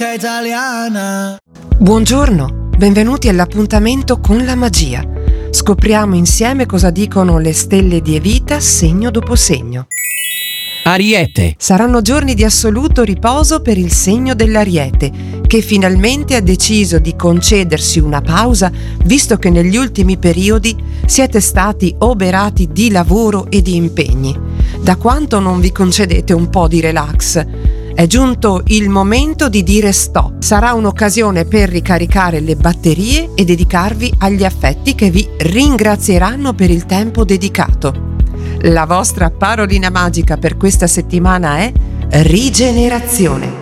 Italiana. Buongiorno, benvenuti all'appuntamento con la magia. Scopriamo insieme cosa dicono le stelle di Evita segno dopo segno. Ariete. Saranno giorni di assoluto riposo per il segno dell'Ariete, che finalmente ha deciso di concedersi una pausa, visto che negli ultimi periodi siete stati oberati di lavoro e di impegni. Da quanto non vi concedete un po' di relax? È giunto il momento di dire stop. Sarà un'occasione per ricaricare le batterie e dedicarvi agli affetti che vi ringrazieranno per il tempo dedicato. La vostra parolina magica per questa settimana è rigenerazione.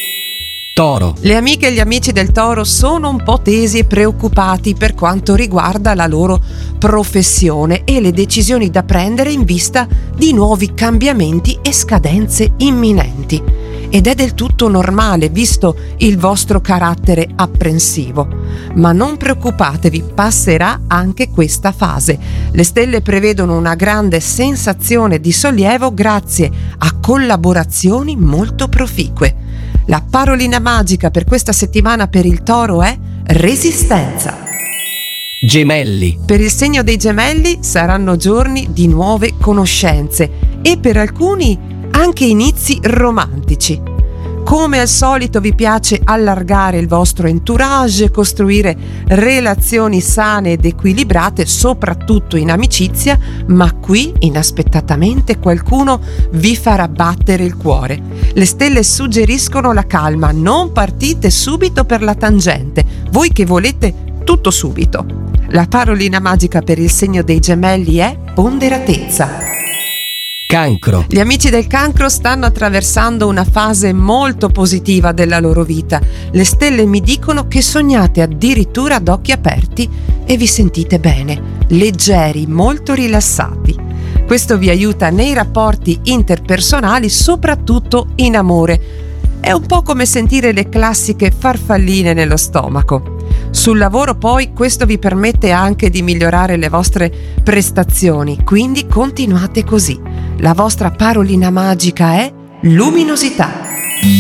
Toro. Le amiche e gli amici del Toro sono un po' tesi e preoccupati per quanto riguarda la loro professione e le decisioni da prendere in vista di nuovi cambiamenti e scadenze imminenti. Ed è del tutto normale, visto il vostro carattere apprensivo. Ma non preoccupatevi, passerà anche questa fase. Le stelle prevedono una grande sensazione di sollievo grazie a collaborazioni molto proficue. La parolina magica per questa settimana per il Toro è resistenza. Gemelli. Per il segno dei Gemelli saranno giorni di nuove conoscenze e per alcuni anche inizi romantici. Come al solito vi piace allargare il vostro entourage, costruire relazioni sane ed equilibrate, soprattutto in amicizia, ma qui inaspettatamente qualcuno vi farà battere il cuore. Le stelle suggeriscono la calma, non partite subito per la tangente, voi che volete tutto subito. La parolina magica per il segno dei Gemelli è ponderatezza. Cancro. Gli amici del Cancro stanno attraversando una fase molto positiva della loro vita. Le stelle mi dicono che sognate addirittura ad occhi aperti e vi sentite bene, leggeri, molto rilassati. Questo vi aiuta nei rapporti interpersonali, soprattutto in amore. È un po' come sentire le classiche farfalline nello stomaco. Sul lavoro poi questo vi permette anche di migliorare le vostre prestazioni, quindi continuate così. La vostra parolina magica è luminosità.